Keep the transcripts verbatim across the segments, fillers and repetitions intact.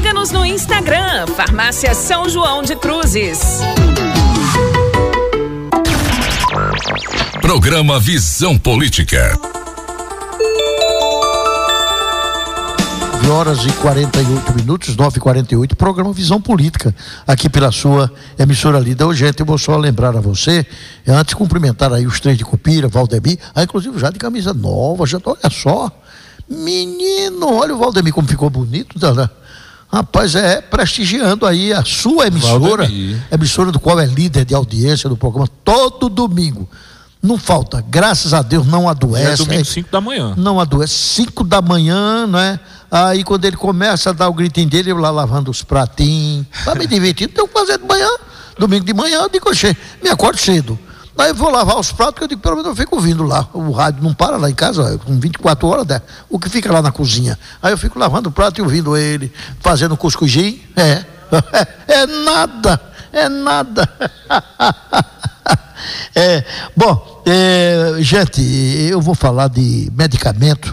Siga-nos no Instagram, Farmácia São João de Cruzes. Programa Visão Política. nove horas e quarenta e oito minutos, nove e quarenta e oito, programa Visão Política, aqui pela sua emissora líder. Ô, gente, eu vou só lembrar a você, antes de cumprimentar aí os três de Cupira, Valdemir, ah, inclusive já de camisa nova, já, olha só, menino, olha o Valdemir como ficou bonito, tá, né? Rapaz, é prestigiando aí a sua emissora, Valdemir, emissora do qual é líder de audiência do programa, todo domingo. Não falta, graças a Deus, não adoece. É domingo, cinco da manhã. Não adoece, cinco da manhã, não é? Aí quando ele começa a dar o gritinho dele, eu lá lavando os pratinhos, tá me divertindo, tenho que fazer de manhã, domingo de manhã, eu digo, oxe, me acordo cedo. Aí eu vou lavar os pratos, que eu digo, pelo menos eu fico ouvindo lá, o rádio não para lá em casa, com vinte e quatro horas, né? O que fica lá na cozinha. Aí eu fico lavando o prato e ouvindo ele, fazendo cuscuzinho, é, é nada, é nada. É, bom, é, gente, eu vou falar de medicamento,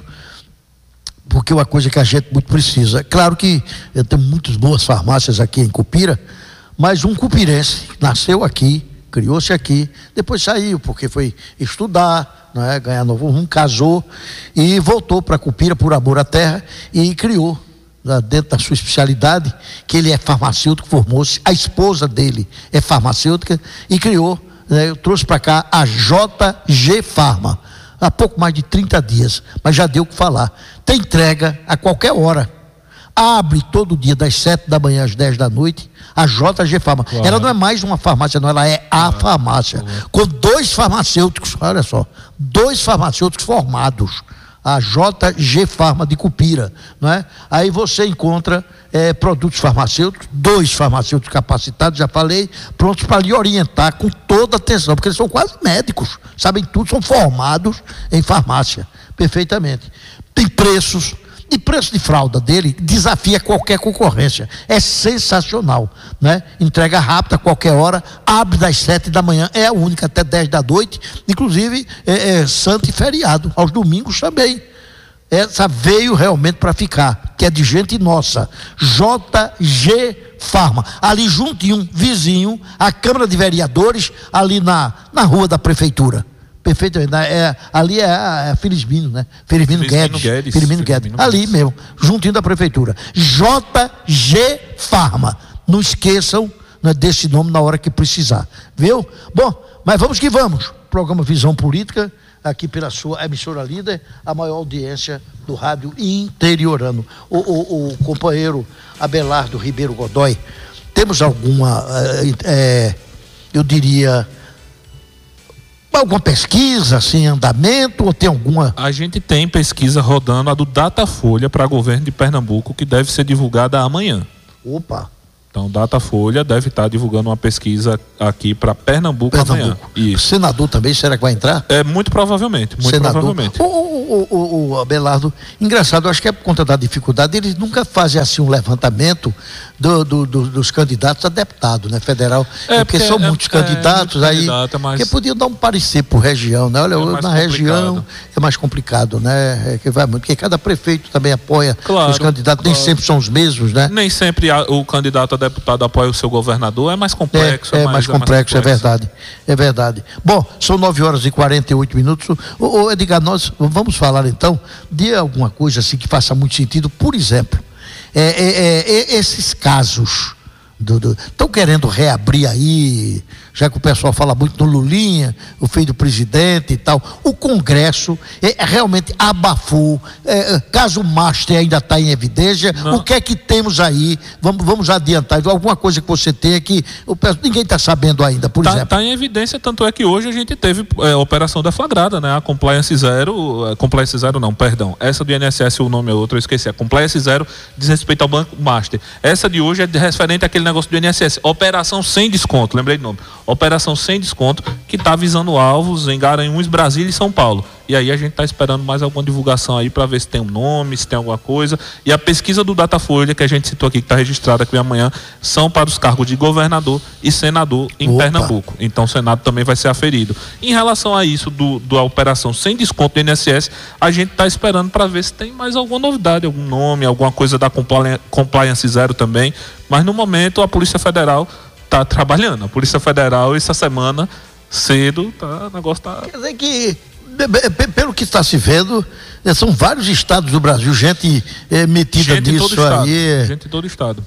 porque é uma coisa que a gente muito precisa. Claro que eu tenho muitas boas farmácias aqui em Cupira, mas um cupirense nasceu aqui, criou-se aqui, depois saiu porque foi estudar, não é, ganhar novo rumo, casou e voltou para Cupira por amor à terra e criou, dentro da sua especialidade, que ele é farmacêutico, formou-se, a esposa dele é farmacêutica e criou, né, eu trouxe para cá a J G Pharma, há pouco mais de trinta dias, mas já deu o que falar. Tem entrega a qualquer hora, abre todo dia das sete da manhã às dez da noite, a J G Pharma. Claro. Ela não é mais uma farmácia, não, ela é a farmácia, claro, com dois farmacêuticos, olha só, dois farmacêuticos formados, a J G Pharma de Cupira, não é? Aí você encontra é, produtos farmacêuticos, dois farmacêuticos capacitados, já falei, prontos para lhe orientar com toda atenção, porque eles são quase médicos, sabem tudo, são formados em farmácia, perfeitamente. Tem preços, e preço de fralda dele desafia qualquer concorrência, é sensacional, né? Entrega rápida a qualquer hora, abre das sete da manhã, é a única até dez da noite, inclusive é, é santo e feriado, aos domingos também. Essa veio realmente para ficar, que é de gente nossa, J G Pharma, ali juntinho, vizinho, a Câmara de Vereadores, ali na, na rua da Prefeitura. Perfeitamente, é, ali é a, é Felizmino, né? Felizmino Guedes, Guedes, Felizmino Guedes, Guedes, ali mesmo, juntinho da Prefeitura, J G Pharma, não esqueçam, né, desse nome na hora que precisar, viu? Bom, mas vamos que vamos, programa Visão Política, aqui pela sua emissora líder, a maior audiência do rádio interiorano. O, o, o companheiro Abelardo Ribeiro Godoy, temos alguma, é, eu diria, alguma pesquisa assim, em andamento, ou tem alguma? A gente tem pesquisa rodando, a do Datafolha para governo de Pernambuco, que deve ser divulgada amanhã. Opa! Então, Datafolha deve estar divulgando uma pesquisa aqui para Pernambuco, Pernambuco amanhã. Isso. Senador também, será que vai entrar? É, muito provavelmente, muito Senador. provavelmente. O, o, o, o Abelardo, engraçado, eu acho que é por conta da dificuldade, eles nunca fazem assim um levantamento do, do, do, dos candidatos a deputado, né, federal, é, porque, porque são é, muitos é, candidatos é, aí, candidato, mas... que podiam dar um parecer por região, né, olha, é na região é mais complicado, né, é que vai muito, porque cada prefeito também apoia, claro, os candidatos, claro, nem sempre são os mesmos, né? Nem sempre a, o candidato a deputado apoia o seu governador, é mais complexo. É, é, é, mais, mais, complexo, é mais complexo, é verdade, é verdade. Bom, são nove horas e quarenta e oito minutos, ô, ô Edgar, nós vamos falar então de alguma coisa assim que faça muito sentido, por exemplo, é, é, é, esses casos estão querendo reabrir aí, já que o pessoal fala muito no Lulinha, o filho do presidente e tal, o Congresso é, realmente abafou, é, caso Master ainda está em evidência, não. O que é que temos aí, vamos, vamos adiantar, alguma coisa que você tenha que o, ninguém está sabendo ainda, por tá, exemplo. Está em evidência, tanto é que hoje a gente teve é, operação deflagrada, né, a Compliance Zero, a Compliance Zero não, perdão, essa do I N S S o nome é outro, eu esqueci, a Compliance Zero diz respeito ao Banco Master, essa de hoje é referente àquele negócio do I N S S, operação sem desconto, lembrei do nome, operação sem desconto, que está visando alvos em Garanhuns, Brasília e São Paulo. E aí a gente está esperando mais alguma divulgação aí para ver se tem um nome, se tem alguma coisa. E a pesquisa do Datafolha, que a gente citou aqui, que está registrada aqui amanhã, são para os cargos de governador e senador em Opa. Pernambuco. Então o Senado também vai ser aferido. Em relação a isso, do, da operação sem desconto do I N S S, a gente está esperando para ver se tem mais alguma novidade, algum nome, alguma coisa da Compliance Zero também. Mas no momento a Polícia Federal está trabalhando. A Polícia Federal, essa semana, cedo, tá, o negócio está... Quer dizer que, pelo que está se vendo, são vários estados do Brasil, gente é, metida gente nisso aí. Gente de todo estado.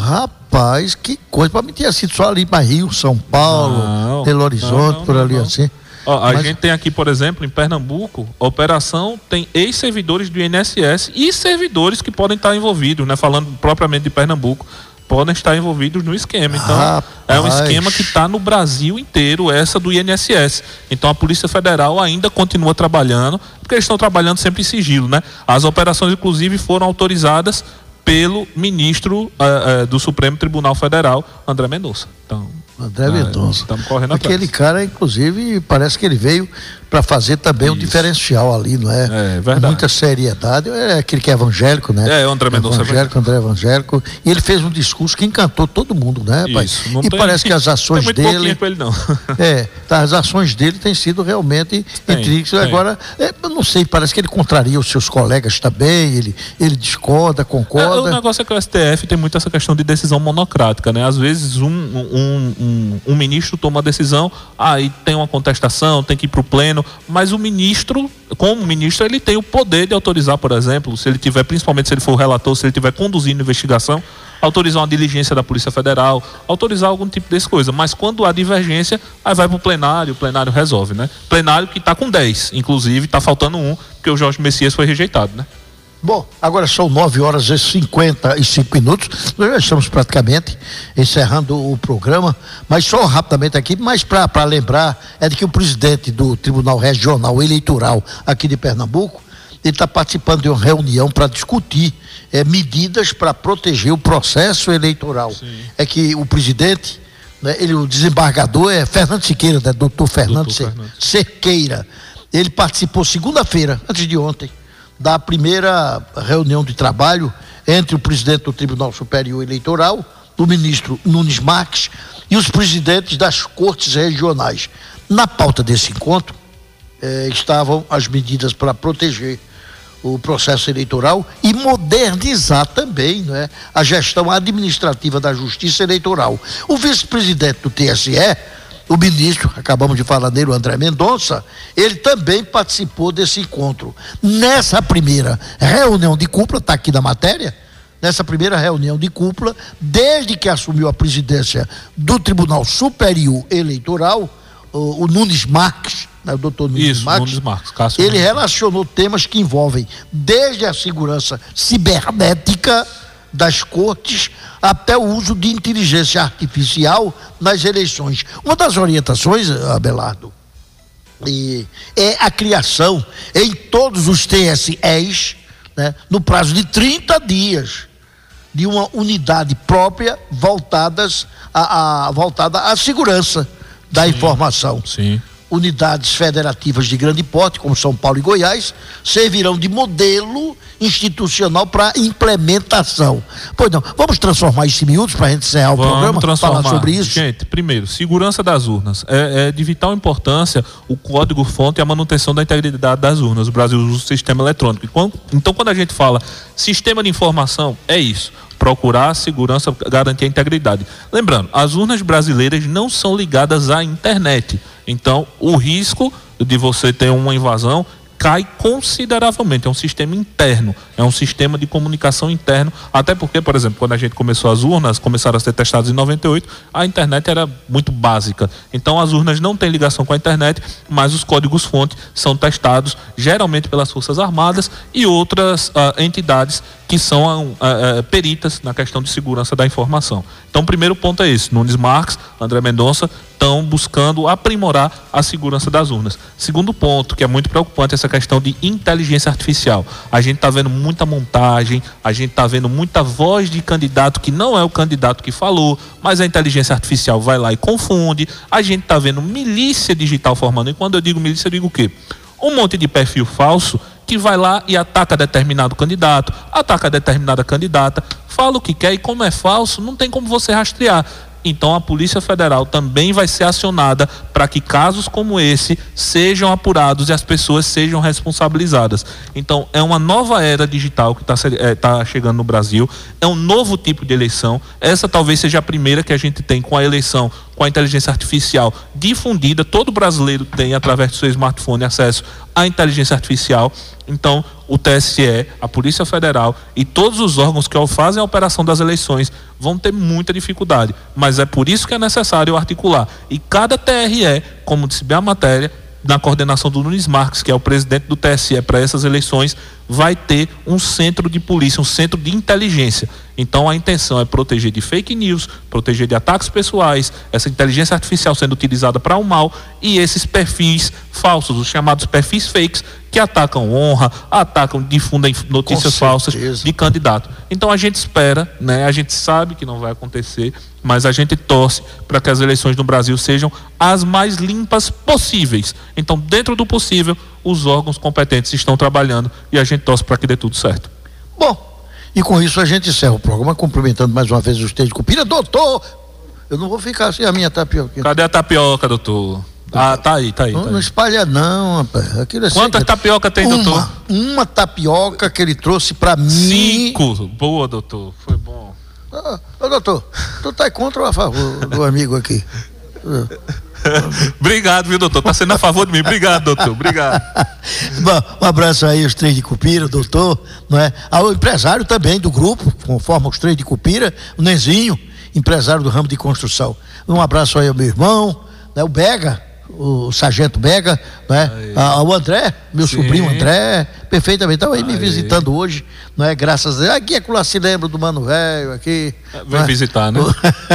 Rapaz, que coisa, para mim tinha sido só ali para Rio, São Paulo, Não, Belo Horizonte, não, não, por ali não. assim. Ó, a Mas- gente tem aqui, por exemplo, em Pernambuco, a operação tem ex-servidores do I N S S e servidores que podem estar envolvidos, né? Falando propriamente de Pernambuco, podem estar envolvidos no esquema. Então, Rapaz. é um esquema que está no Brasil inteiro, essa do I N S S. Então, a Polícia Federal ainda continua trabalhando, porque eles estão trabalhando sempre em sigilo, né? As operações, inclusive, foram autorizadas pelo ministro eh, eh, do Supremo Tribunal Federal, André Mendonça. Então, André Mendonça. Estamos correndo atrás. Aquele cara, inclusive, parece que ele veio para fazer também um Isso. diferencial ali, não é? É, Com verdade. muita seriedade. É aquele que é evangélico, né? É, o André Mendonça. Evangélico, André evangélico. E ele fez um discurso que encantou todo mundo, né, pai? Isso, não E tem- parece que as ações tem muito pouquinho dele. com ele, não. É, tá, as ações dele têm sido realmente Tem, intrínseas. tem. Agora, é, eu não sei, parece que ele contraria os seus colegas também, ele, ele discorda, É, concorda. o negócio é que o S T F tem muito essa questão de decisão monocrática, né? Às vezes um, um, um, um ministro toma uma decisão, aí tem uma contestação, tem que ir para o pleno, mas o ministro, como ministro, ele tem o poder de autorizar, por exemplo, se ele tiver, principalmente se ele for o relator, se ele tiver conduzindo investigação, autorizar uma diligência da Polícia Federal, autorizar algum tipo dessas coisa. Mas quando há divergência, aí vai para o plenário, o plenário resolve, né? Plenário que está com dez, inclusive, está faltando um, porque o Jorge Messias foi rejeitado, né? Bom, agora são nove horas e cinquenta e cinco minutos, nós já estamos praticamente encerrando o programa, mas só rapidamente aqui, mas para lembrar, é de que o presidente do Tribunal Regional Eleitoral aqui de Pernambuco, ele está participando de uma reunião para discutir é, medidas para proteger o processo eleitoral. Sim. É que o presidente, né, ele, o desembargador é Fernando Siqueira, né, doutor Fernando Doutor Se- Fernando. Cerqueira, ele participou segunda-feira, antes de ontem, da primeira reunião de trabalho entre o presidente do Tribunal Superior Eleitoral, o ministro Nunes Marques, e os presidentes das cortes regionais. Na pauta desse encontro eh, estavam as medidas para proteger o processo eleitoral e modernizar também, não é, a gestão administrativa da Justiça Eleitoral. O vice-presidente do T S E, o ministro, acabamos de falar dele, o André Mendonça, ele também participou desse encontro. Nessa primeira reunião de cúpula, está aqui na matéria, nessa primeira reunião de cúpula, desde que assumiu a presidência do Tribunal Superior Eleitoral, o, o Nunes Marques, né, o doutor Nunes Isso, Marques, Nunes Marques, Cássio ele Nunes. relacionou temas que envolvem desde a segurança cibernética das cortes até o uso de inteligência artificial nas eleições. Uma das orientações, Abelardo, e é a criação em todos os T S Es, né, no prazo de trinta dias, de uma unidade própria voltadas a, a, voltada à segurança da informação. Sim. Unidades federativas de grande porte, como São Paulo e Goiás, servirão de modelo institucional para implementação. Pois não, vamos transformar isso em miúdos para a gente encerrar o Vamos programa, transformar. falar sobre isso? Gente, primeiro, segurança das urnas. É, é de vital importância o código-fonte e a manutenção da integridade das urnas. O Brasil usa o sistema eletrônico. E quando- então, quando a gente fala sistema de informação, é isso. Procurar segurança, garantir a integridade. Lembrando, as urnas brasileiras não são ligadas à internet. Então, o risco de você ter uma invasão cai consideravelmente. É um sistema interno, é um sistema de comunicação interno, até porque, por exemplo, quando a gente começou as urnas, começaram a ser testadas em noventa e oito, a internet era muito básica. Então as urnas não têm ligação com a internet, mas os códigos-fonte são testados geralmente pelas Forças Armadas e outras uh, entidades que são uh, uh, peritas na questão de segurança da informação. Então o primeiro ponto é esse, Nunes Marques, André Mendonça estão buscando aprimorar a segurança das urnas. Segundo ponto, que é muito preocupante, essa questão de inteligência artificial. A gente está vendo muita montagem, a gente está vendo muita voz de candidato que não é o candidato que falou, mas a inteligência artificial vai lá e confunde. A gente está vendo milícia digital formando. E quando eu digo milícia, eu digo o quê? Um monte de perfil falso que vai lá e ataca determinado candidato, ataca determinada candidata, fala o que quer, e como é falso, não tem como você rastrear. Então a Polícia Federal também vai ser acionada para que casos como esse sejam apurados e as pessoas sejam responsabilizadas. Então é uma nova era digital que está é, tá chegando no Brasil, é um novo tipo de eleição. Essa talvez seja a primeira que a gente tem com a eleição com a inteligência artificial difundida. Todo brasileiro tem, através do seu smartphone, acesso à inteligência artificial. Então o T S E, a Polícia Federal e todos os órgãos que fazem a operação das eleições vão ter muita dificuldade, mas é por isso que é necessário articular. E cada T R E, como disse bem a matéria, na coordenação do Nunes Marques, que é o presidente do T S E para essas eleições, vai ter um centro de polícia, um centro de inteligência. Então a intenção é proteger de fake news, proteger de ataques pessoais, essa inteligência artificial sendo utilizada para o mal e esses perfis falsos, os chamados perfis fakes, que atacam honra, atacam, difundem notícias falsas de candidato. Então a gente espera, né? A gente sabe que não vai acontecer, mas a gente torce para que as eleições no Brasil sejam as mais limpas possíveis. Então, dentro do possível, os órgãos competentes estão trabalhando e a gente torce para que dê tudo certo. Bom, e com isso a gente encerra o programa, cumprimentando mais uma vez o Estênio de Cupira. Doutor, eu não vou ficar sem a minha tapioca. Cadê a tapioca, doutor? Ah, tá aí, tá aí. Não, tá não aí. espalha não, rapaz. Aquilo é Quantas sempre... tapioca tem, uma, doutor? Uma tapioca que ele trouxe para mim. Cinco. Boa, doutor. Foi bom. Ah, ô, doutor, tu tá contra ou a favor do amigo aqui? Obrigado, viu, doutor? Tá sendo a favor de mim. Obrigado, doutor. Obrigado. Bom, um abraço aí, os três de Cupira, doutor, não é? Ao empresário também do grupo, conforme os três de Cupira, o Nenzinho, empresário do ramo de construção. Um abraço aí ao meu irmão, né? O Bega, o sargento Bega, né? Ao André, meu Sim. sobrinho André, perfeitamente, estão aí me Aí. visitando hoje, não é? Graças a Deus. Aqui é que lá se lembra do Mano Velho, aqui. Vem né? visitar, né?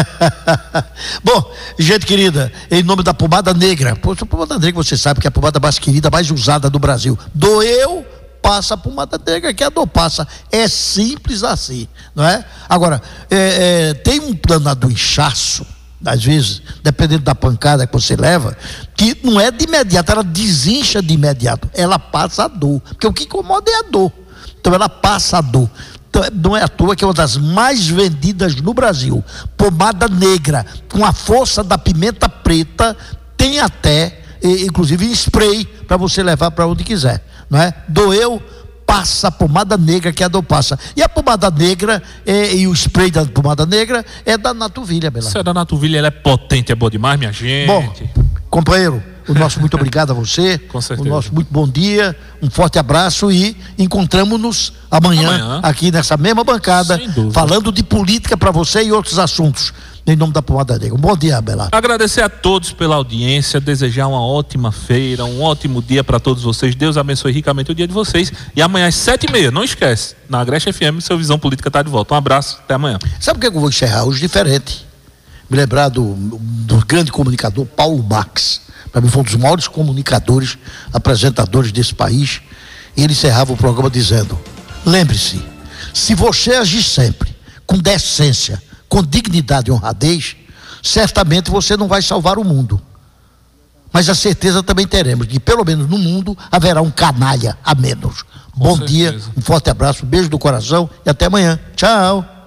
Bom, gente querida, em nome da pomada negra, pô, a pomada negra você sabe que é a pomada mais querida, mais usada do Brasil. Doeu, passa a pomada negra, que a dor passa. É simples assim, não é? Agora, é, é, tem um plano do inchaço, às vezes, dependendo da pancada que você leva, que não é de imediato, ela desincha de imediato, ela passa a dor, porque o que incomoda é a dor, então ela passa a dor. Então, não é à toa que é uma das mais vendidas no Brasil, pomada negra, com a força da pimenta preta, tem até, inclusive em spray, para você levar para onde quiser, não é? Doeu, passa a pomada negra, que é a dor passa. E a pomada negra é, e o spray da pomada negra é da Natuvilha, Bela. Essa da Natuvilha, ela é potente, é boa demais, minha gente. Bom, companheiro, o nosso muito obrigado a você. Com certeza. O nosso muito bom dia, um forte abraço e encontramos-nos amanhã, Amanhã. aqui nessa mesma bancada, Sem dúvida. falando de política para você e outros assuntos. Em nome da pomada negra. Um bom dia, Bela. Agradecer a todos pela audiência, desejar uma ótima feira, um ótimo dia para todos vocês. Deus abençoe ricamente o dia de vocês. E amanhã às sete e meia, não esquece, na Agreste F M, seu Visão Política está de volta. Um abraço, até amanhã. Sabe o que eu vou encerrar hoje diferente? Me lembrar do, do grande comunicador Paulo Marx. Para mim foi um dos maiores comunicadores, apresentadores desse país. E ele encerrava o programa dizendo: lembre-se, se você agir sempre com decência, com dignidade e honradez, certamente você não vai salvar o mundo. Mas a certeza também teremos que, pelo menos no mundo, haverá um canalha a menos. Com Bom certeza. dia, um forte abraço, um beijo do coração e até amanhã. Tchau.